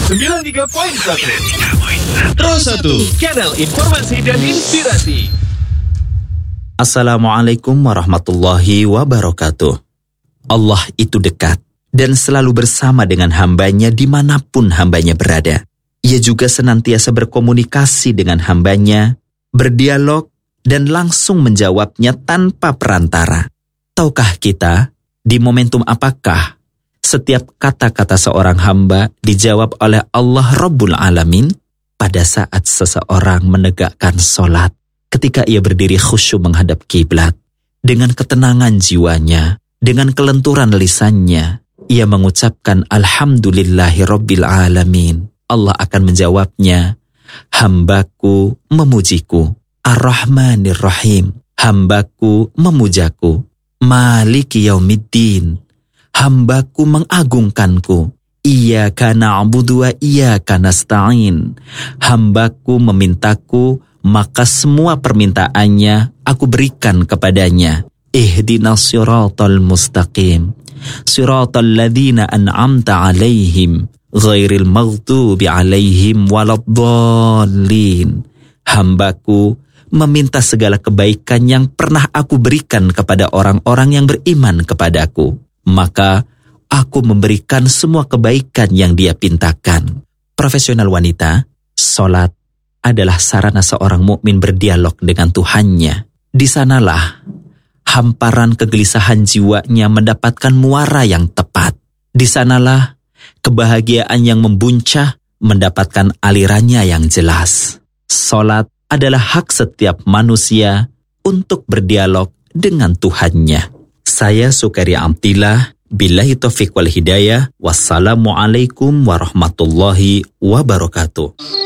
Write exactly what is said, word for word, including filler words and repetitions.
sembilan puluh tiga koma satu Pro satu, Channel Informasi dan Inspirasi. Assalamualaikum warahmatullahi wabarakatuh. Allah itu dekat dan selalu bersama dengan hambanya dimanapun hambanya berada. Ia juga senantiasa berkomunikasi dengan hambanya, berdialog, dan langsung menjawabnya tanpa perantara. Tahukah kita, di momentum apakah setiap kata-kata seorang hamba dijawab oleh Allah Rabbul Alamin? Pada saat seseorang menegakkan sholat, ketika ia berdiri khusyuk menghadap kiblat, dengan ketenangan jiwanya, dengan kelenturan lisannya, ia mengucapkan Alhamdulillahi Rabbil Alamin. Allah akan menjawabnya, hambaku memujiku, Ar-Rahmanir Rahim, hambaku memujaku, Maliki Yaumiddin, hambaku mengagungkanku, Iyyaka na'budu wa iyyaka nasta'in, hambaku memintaku, maka semua permintaannya aku berikan kepadanya. Ihdinas siratal mustaqim, siratal ladzina an'amta alaihim, ghairil maghdubi alaihim waladdallin. Hambaku meminta segala kebaikan yang pernah aku berikan kepada orang-orang yang beriman kepadaku, maka aku memberikan semua kebaikan yang dia pintakan. Profesional wanita, sholat adalah sarana seorang mukmin berdialog dengan Tuhannya. Di sanalah hamparan kegelisahan jiwanya mendapatkan muara yang tepat. Di sanalah kebahagiaan yang membuncah mendapatkan alirannya yang jelas. Sholat adalah hak setiap manusia untuk berdialog dengan Tuhannya. Saya Sukari Amtillah, billahi taufiq wal hidayah, wassalamualaikum warahmatullahi wabarakatuh.